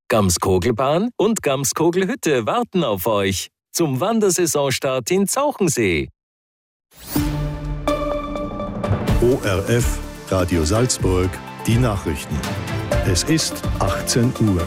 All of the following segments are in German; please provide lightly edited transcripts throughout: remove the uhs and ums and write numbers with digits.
Gamskogelbahn und Gamskogelhütte warten auf euch zum Wandersaisonstart in Zauchensee. ORF Radio Salzburg, die Nachrichten. Es ist 18 Uhr.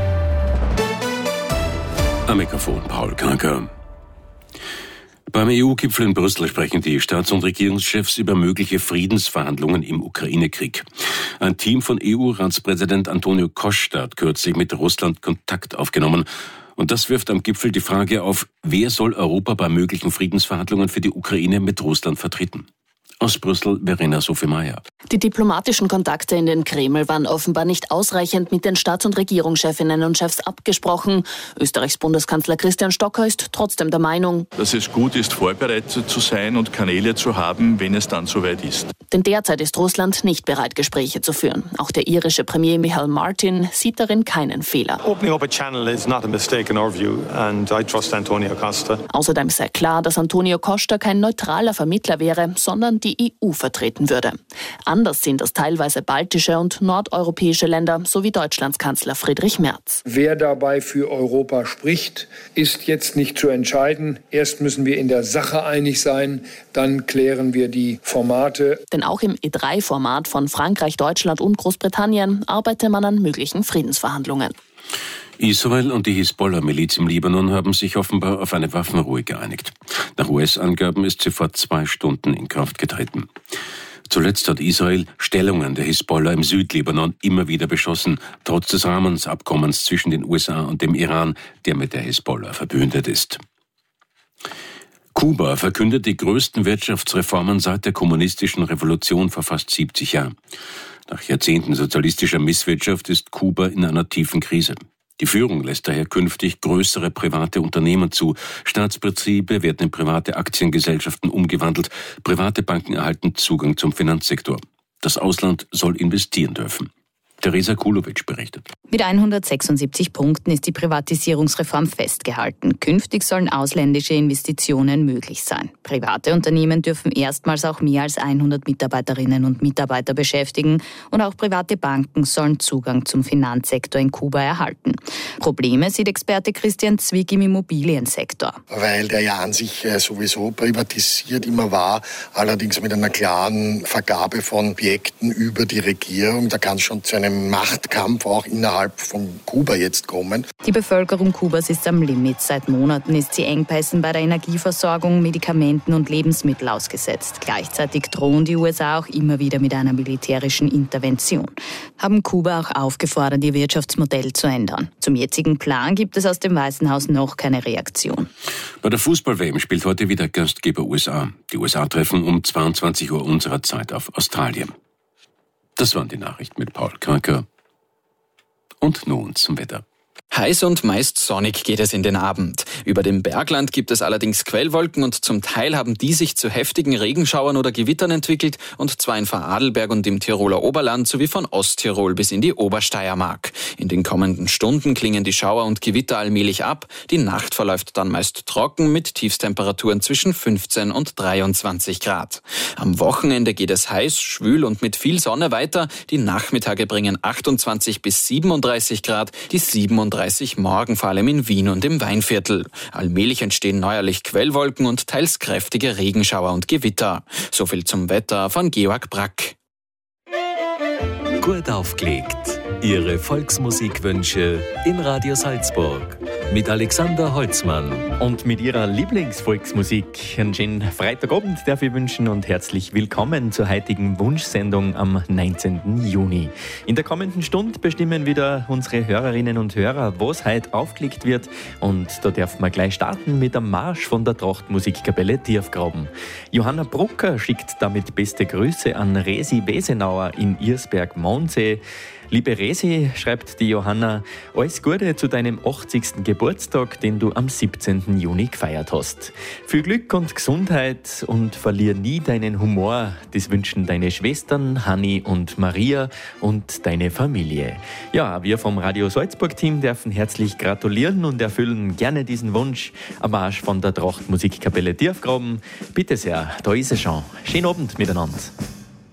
Am Mikrofon Paul Kanker. Beim EU-Gipfel in Brüssel sprechen die Staats- und Regierungschefs über mögliche Friedensverhandlungen im Ukraine-Krieg. Ein Team von EU-Ratspräsident Antonio Costa hat kürzlich mit Russland Kontakt aufgenommen. Und das wirft am Gipfel die Frage auf, wer soll Europa bei möglichen Friedensverhandlungen für die Ukraine mit Russland vertreten? Aus Brüssel, Verena Sophie-Meyer. Die diplomatischen Kontakte in den Kreml waren offenbar nicht ausreichend mit den Staats- und Regierungschefinnen und Chefs abgesprochen. Österreichs Bundeskanzler Christian Stocker ist trotzdem der Meinung, dass es gut ist, vorbereitet zu sein und Kanäle zu haben, wenn es dann soweit ist. Denn derzeit ist Russland nicht bereit, Gespräche zu führen. Auch der irische Premier Michael Martin sieht darin keinen Fehler. Opening up a channel is not a mistake in our view, and I trust Antonio Costa. Außerdem sei klar, dass Antonio Costa kein neutraler Vermittler wäre, sondern die EU vertreten würde. Anders sind das teilweise baltische und nordeuropäische Länder sowie Deutschlands Kanzler Friedrich Merz. Wer dabei für Europa spricht, ist jetzt nicht zu entscheiden. Erst müssen wir in der Sache einig sein, dann klären wir die Formate. Denn auch im E3-Format von Frankreich, Deutschland und Großbritannien arbeite man an möglichen Friedensverhandlungen. Israel und die Hisbollah-Miliz im Libanon haben sich offenbar auf eine Waffenruhe geeinigt. Nach US-Angaben ist sie vor 2 Stunden in Kraft getreten. Zuletzt hat Israel Stellungen der Hisbollah im Südlibanon immer wieder beschossen, trotz des Rahmenabkommens zwischen den USA und dem Iran, der mit der Hisbollah verbündet ist. Kuba verkündet die größten Wirtschaftsreformen seit der kommunistischen Revolution vor fast 70 Jahren. Nach Jahrzehnten sozialistischer Misswirtschaft ist Kuba in einer tiefen Krise. Die Führung lässt daher künftig größere private Unternehmen zu. Staatsbetriebe werden in private Aktiengesellschaften umgewandelt. Private Banken erhalten Zugang zum Finanzsektor. Das Ausland soll investieren dürfen. Teresa Kulovic berichtet. Mit 176 Punkten ist die Privatisierungsreform festgehalten. Künftig sollen ausländische Investitionen möglich sein. Private Unternehmen dürfen erstmals auch mehr als 100 Mitarbeiterinnen und Mitarbeiter beschäftigen und auch private Banken sollen Zugang zum Finanzsektor in Kuba erhalten. Probleme sieht Experte Christian Zwick im Immobiliensektor. Weil der ja an sich sowieso privatisiert immer war, allerdings mit einer klaren Vergabe von Objekten über die Regierung. Da kann es schon zu einem Machtkampf auch innerhalb von Kuba jetzt kommen. Die Bevölkerung Kubas ist am Limit. Seit Monaten ist sie Engpässen bei der Energieversorgung, Medikamenten und Lebensmittel ausgesetzt. Gleichzeitig drohen die USA auch immer wieder mit einer militärischen Intervention. Haben Kuba auch aufgefordert, ihr Wirtschaftsmodell zu ändern. Zum jetzigen Plan gibt es aus dem Weißen Haus noch keine Reaktion. Bei der Fußball-WM spielt heute wieder Gastgeber USA. Die USA treffen um 22 Uhr unserer Zeit auf Australien. Das waren die Nachrichten mit Paul Kanker. Und nun zum Wetter. Heiß und meist sonnig geht es in den Abend. Über dem Bergland gibt es allerdings Quellwolken und zum Teil haben die sich zu heftigen Regenschauern oder Gewittern entwickelt, und zwar in Vorarlberg und im Tiroler Oberland sowie von Osttirol bis in die Obersteiermark. In den kommenden Stunden klingen die Schauer und Gewitter allmählich ab. Die Nacht verläuft dann meist trocken mit Tiefstemperaturen zwischen 15 und 23 Grad. Am Wochenende geht es heiß, schwül und mit viel Sonne weiter. Die Nachmittage bringen 28 bis 37 Grad, die 37 morgen vor allem in Wien und im Weinviertel. Allmählich entstehen neuerlich Quellwolken und teils kräftige Regenschauer und Gewitter. So viel zum Wetter von Georg Brack. Gut aufgelegt. Ihre Volksmusikwünsche in Radio Salzburg. Mit Alexander Holzmann. Und mit ihrer Lieblingsvolksmusik einen schönen Freitagabend darf ich wünschen und herzlich willkommen zur heutigen Wunschsendung am 19. Juni. In der kommenden Stunde bestimmen wieder unsere Hörerinnen und Hörer, was heute aufgelegt wird. Und da dürfen wir gleich starten mit einem Marsch von der Trachtmusikkapelle Tiefgraben. Johanna Brucker schickt damit beste Grüße an Resi Wesenauer in Irsberg-Monsee. Liebe Resi, schreibt die Johanna, alles Gute zu deinem 80. Geburtstag, den du am 17. Juni gefeiert hast. Viel Glück und Gesundheit und verlier nie deinen Humor. Das wünschen deine Schwestern Hanni und Maria und deine Familie. Ja, wir vom Radio Salzburg-Team dürfen herzlich gratulieren und erfüllen gerne diesen Wunsch. Am Marsch von der Trachtmusikkapelle Tiefgraben. Bitte sehr, da ist es schon. Schönen Abend miteinander.